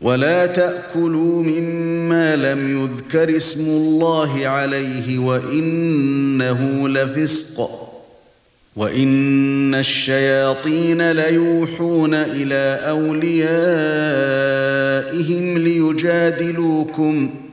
ولا تأكلوا مما لم يذكر اسم الله عليه وإنه لفسق وإن الشياطين ليوحون إلى أوليائهم ليجادلوكم